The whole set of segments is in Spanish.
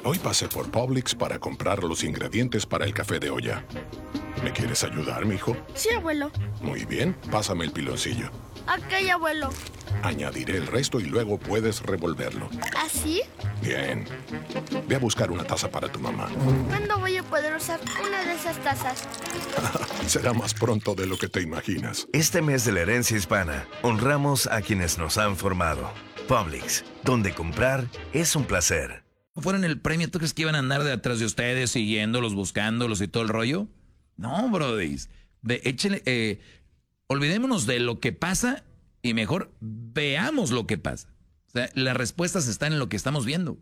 Hoy pasé por Publix para comprar los ingredientes para el café de olla. ¿Me quieres ayudar, mijo? Sí, abuelo. Muy bien, pásame el piloncillo. Ok, abuelo. Añadiré el resto y luego puedes revolverlo. ¿Así? Bien. Ve a buscar una taza para tu mamá. ¿Cuándo voy a poder usar una de esas tazas? Será más pronto de lo que te imaginas. Este mes de la herencia hispana, honramos a quienes nos han formado. Publix, donde comprar es un placer. ¿Fueron el premio? ¿Tú crees que iban a andar detrás de ustedes, siguiéndolos, buscándolos y todo el rollo? No, brodis. Échenle, olvidémonos de lo que pasa y mejor veamos lo que pasa. O sea, las respuestas están en lo que estamos viendo.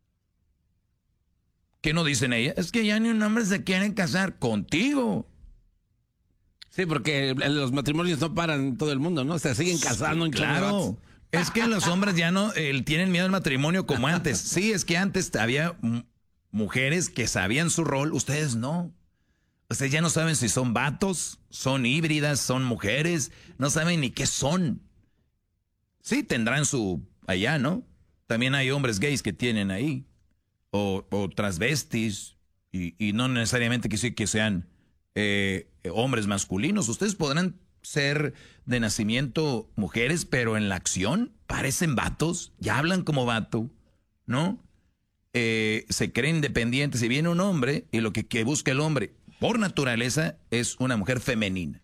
¿Qué no dicen ella? Es que ya ni un hombre se quiere casar contigo. Sí, porque los matrimonios no paran en todo el mundo, ¿no? Se siguen casando en Claro. Es que los hombres ya no tienen miedo al matrimonio como antes. Sí, es que antes había mujeres que sabían su rol, ustedes no. Ustedes ya no saben si son vatos, son híbridas, son mujeres, no saben ni qué son. Sí, tendrán su allá, ¿no? También hay hombres gays que tienen ahí, o transvestis, y no necesariamente que sean hombres masculinos. Ustedes podrán ser de nacimiento mujeres, pero en la acción parecen vatos, ya hablan como vato, ¿no? Se creen independientes y viene un hombre y lo que busca el hombre por naturaleza es una mujer femenina.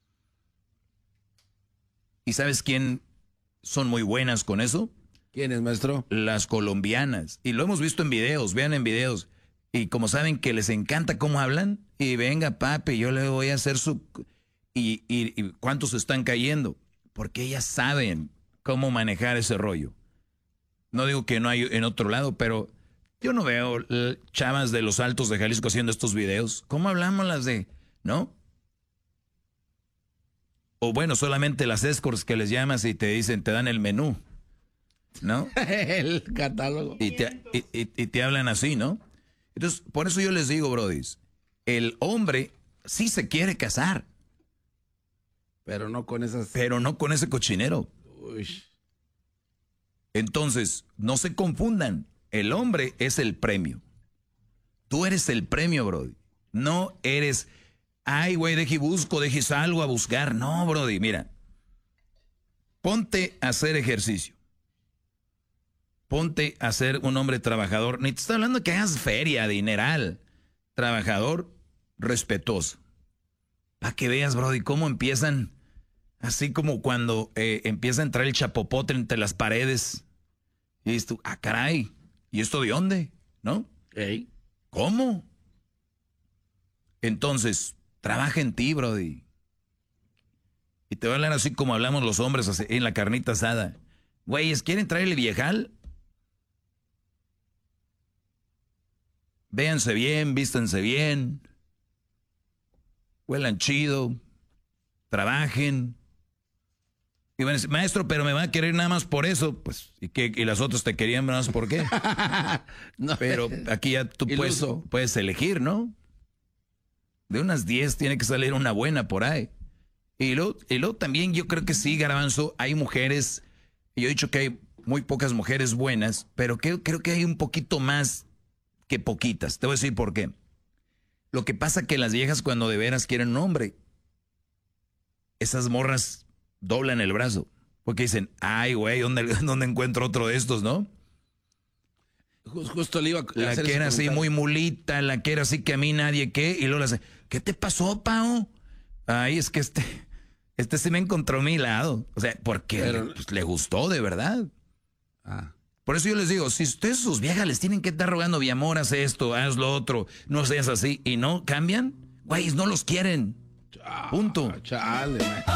¿Y sabes quién son muy buenas con eso? ¿Quién es, maestro? Las colombianas. Y lo hemos visto en videos, vean en videos. Y como saben que les encanta cómo hablan, y venga papi, yo le voy a hacer su... Y cuántos están cayendo, porque ellas saben cómo manejar ese rollo. No digo que no hay en otro lado, pero yo no veo chavas de los Altos de Jalisco haciendo estos videos. ¿Cómo hablamos las de, no? O bueno, solamente las escorts que les llamas y te dicen, te dan el menú, ¿no? El catálogo. Y te hablan así, ¿no? Entonces, por eso yo les digo, brodis, el hombre sí se quiere casar. Pero no con esas... Pero no con ese cochinero. Uy. Entonces, no se confundan. El hombre es el premio. Tú eres el premio, brody. No eres, ay, güey, deje salgo a buscar. No, brody, mira. Ponte a hacer ejercicio. Ponte a ser un hombre trabajador. Ni te estoy hablando que hagas feria, dineral. Trabajador, respetuoso. Para que veas, brody, cómo empiezan, así como cuando empieza a entrar el chapopote entre las paredes. Y dices tú, ah, caray, ¿y esto de dónde? ¿No? ¿Ey? ¿Cómo? Entonces, trabaja en ti, brody. Y te voy a hablar así como hablamos los hombres en la carnita asada. Güeyes, ¿quieren traerle viejal? Véanse bien, vístanse bien. Huelan chido, trabajen. Y van a decir, maestro, pero me va a querer nada más por eso. Pues, ¿y las otras te querían nada más por qué? No, pero aquí ya tú puedes elegir, ¿no? De unas 10 tiene que salir una buena por ahí. Y luego también yo creo que sí, Garbanzo, hay mujeres, yo he dicho que hay muy pocas mujeres buenas, pero creo que hay un poquito más que poquitas. Te voy a decir por qué. Lo que pasa que las viejas cuando de veras quieren un hombre, esas morras doblan el brazo. Porque dicen, ay, güey, ¿dónde encuentro otro de estos, no? Justo le iba a la hacer que era así muy mulita, la que era así que a mí nadie qué, y luego le hace, ¿qué te pasó, Pao? Ay, es que este sí me encontró a mi lado. O sea, porque pues, le gustó de verdad. Ah. Por eso yo les digo, si ustedes sus viejas les tienen que estar rogando, mi amor, haz esto, haz lo otro, no seas así, y no cambian, güey, no los quieren. Punto. Chale, man.